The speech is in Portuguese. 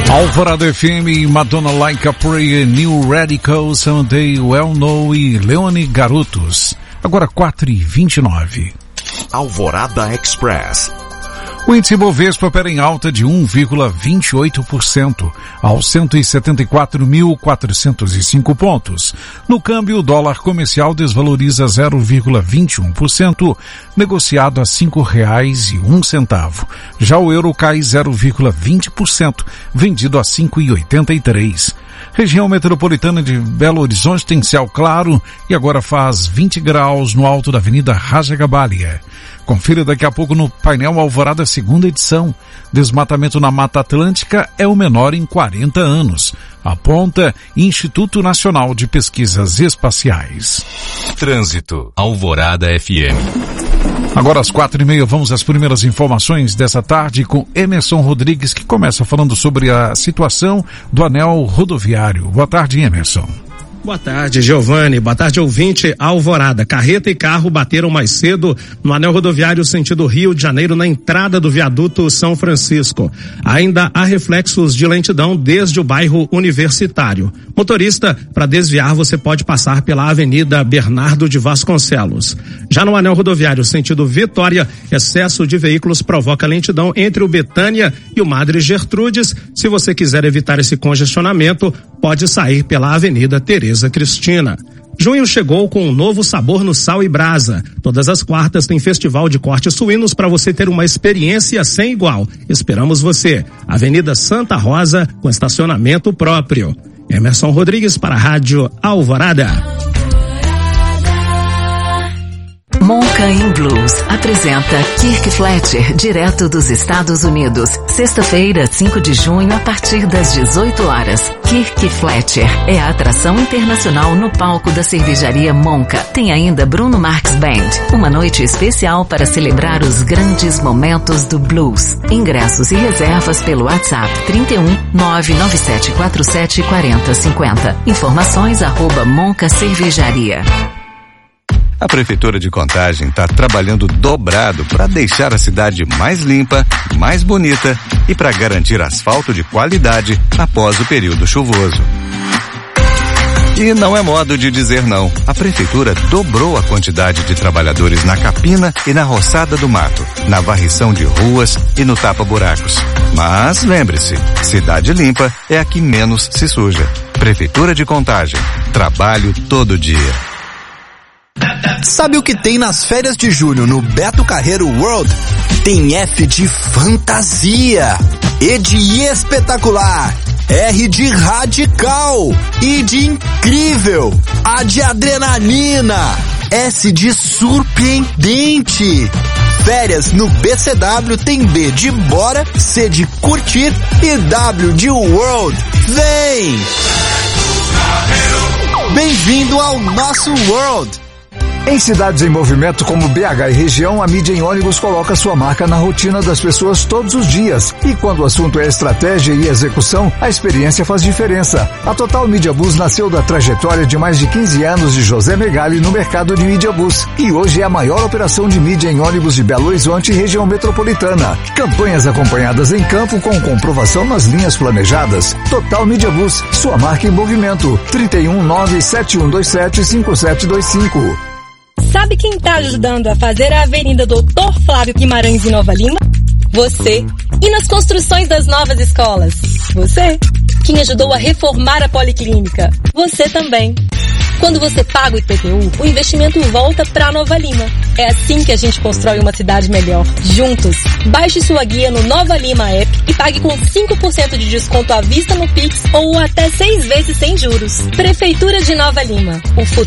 Alvorada FM, Madonna Like a Prayer, New Radical, Someday Well Know e Leone Garotos. Agora 4h29. Alvorada Express. O índice Bovespa opera em alta de 1,28% aos 174.405 pontos. No câmbio, o dólar comercial desvaloriza 0,21%, negociado a R$ 5,01. Já o euro cai 0,20%, vendido a R$ 5,83. Região metropolitana de Belo Horizonte tem céu claro e agora faz 20 graus no alto da Avenida Raja Gabalia. Confira daqui a pouco no painel Alvorada segunda edição. Desmatamento na Mata Atlântica é o menor em 40 anos. Aponta Instituto Nacional de Pesquisas Espaciais. Trânsito. Alvorada FM. Agora às 4h30 vamos às primeiras informações dessa tarde com Emerson Rodrigues, que começa falando sobre a situação do anel rodoviário. Boa tarde, Emerson. Boa tarde, Giovanni. Boa tarde, ouvinte. Alvorada. Carreta e carro bateram mais cedo no anel rodoviário sentido Rio de Janeiro, na entrada do viaduto São Francisco. Ainda há reflexos de lentidão desde o bairro Universitário. Motorista, para desviar você pode passar pela Avenida Bernardo de Vasconcelos. Já no anel rodoviário sentido Vitória, excesso de veículos provoca lentidão entre o Betânia e o Madre Gertrudes. Se você quiser evitar esse congestionamento, pode sair pela Avenida Tereza Cristina. Junho chegou com um novo sabor no Sal e Brasa. Todas as quartas tem festival de cortes suínos para você ter uma experiência sem igual. Esperamos você. Avenida Santa Rosa, com estacionamento próprio. Emerson Rodrigues para a Rádio Alvorada. Monca in Blues apresenta Kirk Fletcher, direto dos Estados Unidos. Sexta-feira, 5 de junho, a partir das 18 horas. Kirk Fletcher é a atração internacional no palco da cervejaria Monca. Tem ainda Bruno Marx Band. Uma noite especial para celebrar os grandes momentos do blues. Ingressos e reservas pelo WhatsApp 31 99747 4050. Informações @Monca Cervejaria. A Prefeitura de Contagem está trabalhando dobrado para deixar a cidade mais limpa, mais bonita e para garantir asfalto de qualidade após o período chuvoso. E não é modo de dizer não. A Prefeitura dobrou a quantidade de trabalhadores na capina e na roçada do mato, na varrição de ruas e no tapa-buracos. Mas lembre-se, cidade limpa é a que menos se suja. Prefeitura de Contagem. Trabalho todo dia. Sabe o que tem nas férias de julho no Beto Carreiro World? Tem F de fantasia, E de espetacular, R de radical, I de incrível, A de adrenalina, S de surpreendente. Férias no BCW tem B de bora, C de curtir e W de world. Vem! Bem-vindo ao nosso world! Em cidades em movimento como BH e região, a mídia em ônibus coloca sua marca na rotina das pessoas todos os dias. E quando o assunto é estratégia e execução, a experiência faz diferença. A Total Media Bus nasceu da trajetória de mais de 15 anos de José Megali no mercado de mídia bus. E hoje é a maior operação de mídia em ônibus de Belo Horizonte e região metropolitana. Campanhas acompanhadas em campo com comprovação nas linhas planejadas. Total Media Bus, sua marca em movimento. 319-7127-5725. Sabe quem tá ajudando a fazer a Avenida Doutor Flávio Guimarães em Nova Lima? Você. E nas construções das novas escolas? Você. Quem ajudou a reformar a Policlínica? Você também. Quando você paga o IPTU, o investimento volta pra Nova Lima. É assim que a gente constrói uma cidade melhor. Juntos. Baixe sua guia no Nova Lima App e pague com 5% de desconto à vista no Pix ou até 6 vezes sem juros. Prefeitura de Nova Lima. O futuro